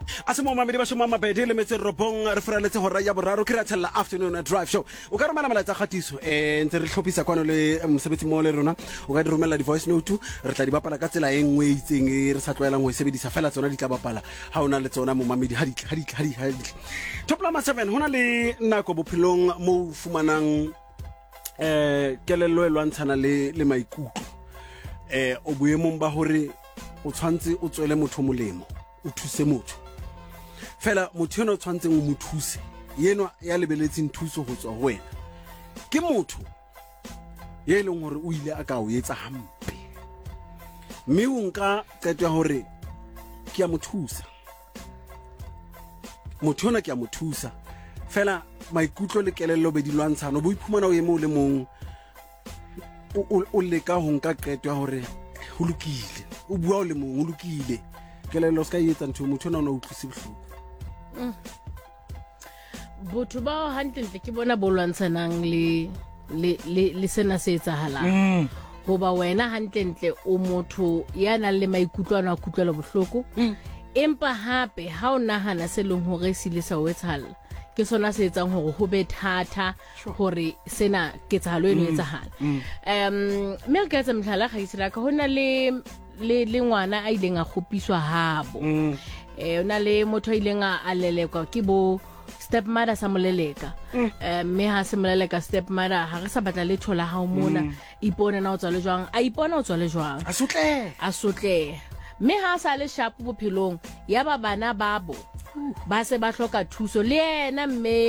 a se mo mamedi ba shoma mabedi le metse robong re freletse hora ya boraro ke ra tshella afternoon drive show o ka romela malatsa gatiso ntse re tlhopisa kwano le mosebetsi mo le rona o ka di romela di voice note re tla di bapala ka tsela e nngwe itseng re sa tloelang go sebedisa fela tsona di tla bapala ha ona le tsona mo mamedi ha di top number 7 hona le nako bophelong mo fumanang kelello e lwantshana le maikutlo o boemong ba hore o tshwantse o tswele motho molemo o thuse motho fela motho yona o tshwantseng o mo thuse yeno ya lebeletseng thuso go tswa go wena ke motho ye leng hore o ile a ka o etsa hampe mme o nka qeto ya hore ke a mo thusa motho yona ke a mo thusa fela maikutlo le kelello be di lwantshana bo iphumana o emo le mong o leka ho nka qeto ya hore ho lokile o bua o le mong o lokile kelello ska etsa ntho motho ona o utlwise bohloko botho ba hantle ke bona bo lwantshanang le sena se etsahalang hoba wena hantle o motho ya nang le maikutlwana a kutlwela bohloko empa hape ha o nahana se leng hore se le sa o etsahala ke sona se etsang hore ho be thata hore sena ketsahalo eno etsahala mme re ka etsa mohlala ga isela ka hona le ngwana a ileng a khopiswa habo ona le motho a ileng a lelekwa ke bo stepmother sa moleleka mme ha se moleleka stepmother ha re sa batla le thola ha o mona ipona na o tswa le jwang a ipona o tswa le jwang a sotle mme ha sa le sharp bophelong ya ba bana babo ba se ba hloka thuso le yena mme